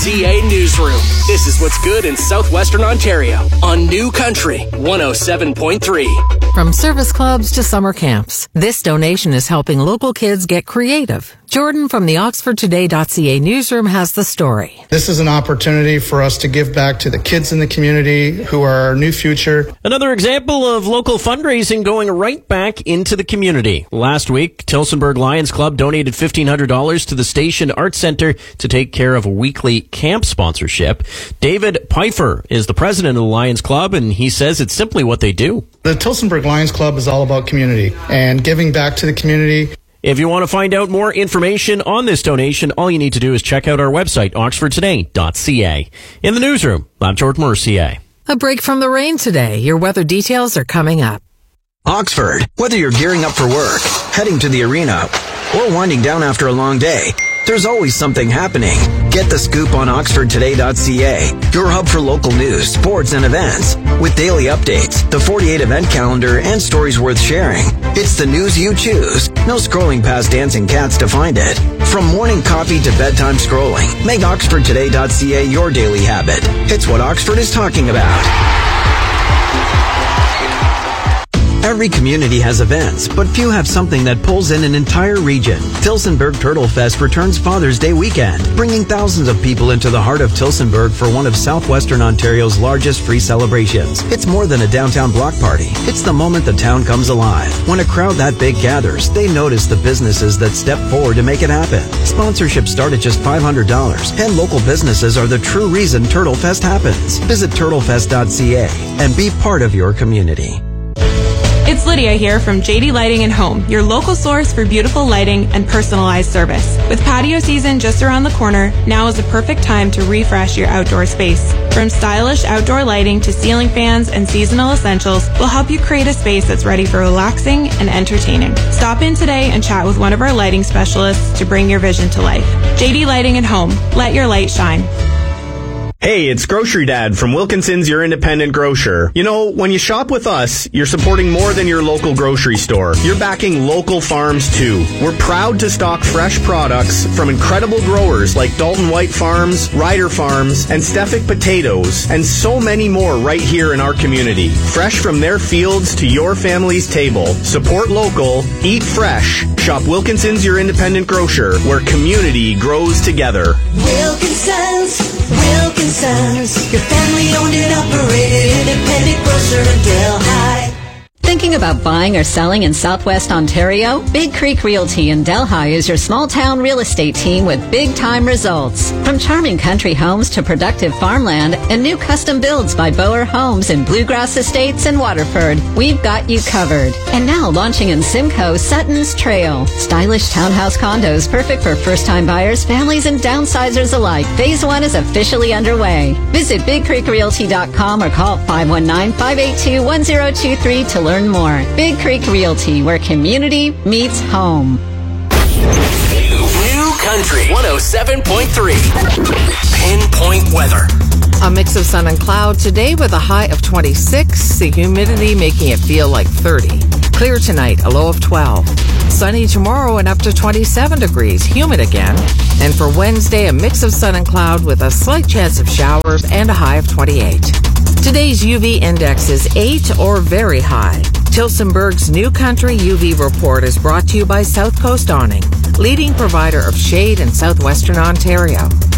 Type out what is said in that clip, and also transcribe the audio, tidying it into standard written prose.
CA Newsroom. This is what's good in southwestern Ontario on New Country 107.3. From service clubs to summer camps, this donation is helping local kids get creative. Jordan from the OxfordToday.ca newsroom has the story. This is an opportunity for us to give back to the kids in the community who are our new future. Another example of local fundraising going right back into the community. Last week, Tillsonburg Lions Club donated $1,500 to the Station Arts Center to take care of a weekly camp sponsorship. David Pfeiffer is the president of the Lions Club, and he says it's simply what they do. The Tillsonburg Lions Club is all about community and giving back to the community. If you want to find out more information on this donation, all you need to do is check out our website, oxfordtoday.ca. In the newsroom, I'm Jordan Mercier. A break from the rain today. Your weather details are coming up. Oxford, whether you're gearing up for work, heading to the arena, or winding down after a long day, there's always something happening. Get the scoop on oxfordtoday.ca, your hub for local news, sports, and events. With daily updates, the 48 event calendar, and stories worth sharing. It's the news you choose. No scrolling past dancing cats to find it. From morning coffee to bedtime scrolling, make oxfordtoday.ca your daily habit. It's what Oxford is talking about. Every community has events, but few have something that pulls in an entire region. Tillsonburg Turtle Fest returns Father's Day weekend, bringing thousands of people into the heart of Tillsonburg for one of southwestern Ontario's largest free celebrations. It's more than a downtown block party. It's the moment the town comes alive. When a crowd that big gathers, they notice the businesses that step forward to make it happen. Sponsorships start at just $500, and local businesses are the true reason Turtle Fest happens. Visit turtlefest.ca and be part of your community. It's Lydia here from JD Lighting and Home, your local source for beautiful lighting and personalized service. With patio season just around the corner, now is the perfect time to refresh your outdoor space. From stylish outdoor lighting to ceiling fans and seasonal essentials, we'll help you create a space that's ready for relaxing and entertaining. Stop in today and chat with one of our lighting specialists to bring your vision to life. JD Lighting and Home, let your light shine. Hey, it's Grocery Dad from Wilkinson's, your independent grocer. You know, when you shop with us, you're supporting more than your local grocery store. You're backing local farms, too. We're proud to stock fresh products from incredible growers like Dalton White Farms, Ryder Farms, and Stefik Potatoes, and so many more right here in our community. Fresh from their fields to your family's table. Support local, eat fresh. Shop Wilkinson's, your independent grocer, where community grows together. Wilkinson's, your family owned and operated independent grocer in Delhi. Thinking about buying or selling in Southwest Ontario? Big Creek Realty in Delhi is your small-town real estate team with big-time results. From charming country homes to productive farmland and new custom builds by Boer Homes in Bluegrass Estates and Waterford, we've got you covered. And now launching in Simcoe Sutton's Trail. Stylish townhouse condos perfect for first-time buyers, families, and downsizers alike. Phase 1 is officially underway. Visit BigCreekRealty.com or call 519-582-1023 to learn more. Big Creek Realty, where community meets home. New Country 107.3. Pinpoint weather. A mix of sun and cloud today with a high of 26, the humidity making it feel like 30. Clear tonight, a low of 12. Sunny tomorrow and up to 27 degrees, humid again. And for Wednesday, a mix of sun and cloud with a slight chance of showers and a high of 28. Today's UV index is 8 or very high. Tillsonburg's New Country UV report is brought to you by South Coast Awning, leading provider of shade in southwestern Ontario.